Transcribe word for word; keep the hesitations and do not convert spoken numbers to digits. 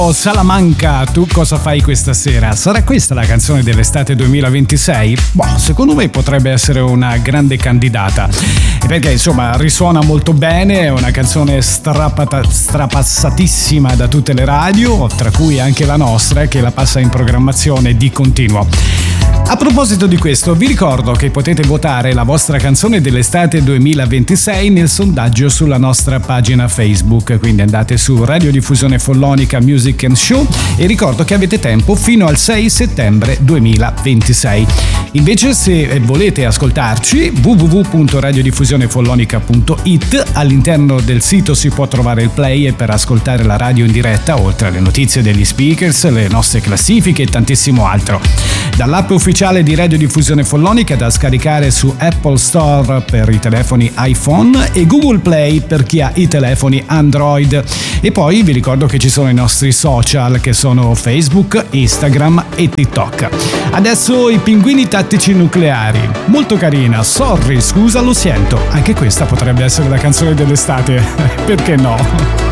Salamanca, tu cosa fai questa sera? Sarà questa la canzone dell'estate duemilaventisei? Boh, secondo me potrebbe essere una grande candidata, perché insomma risuona molto bene, è una canzone strapata, strapassatissima da tutte le radio, tra cui anche la nostra, che la passa in programmazione di continuo. A proposito di questo, vi ricordo che potete votare la vostra canzone dell'estate duemilaventisei nel sondaggio sulla nostra pagina Facebook, quindi andate su Radiodiffusione Follonica Music and Show e ricordo che avete tempo fino al sei settembre duemilaventisei. Invece, se volete ascoltarci, w w w punto radiodiffusionefollonica punto i t, all'interno del sito si può trovare il player per ascoltare la radio in diretta, oltre alle notizie degli speakers, le nostre classifiche e tantissimo altro. Dall'app ufficiale di Radiodiffusione Follonica, da scaricare su Apple Store per i telefoni iPhone e Google Play per chi ha i telefoni Android. E poi vi ricordo che ci sono i nostri social, che sono Facebook, Instagram e TikTok. Adesso i Pinguini Tattici Nucleari, molto carina. Sorry, scusa, lo sento. Anche questa potrebbe essere la canzone dell'estate, perché no?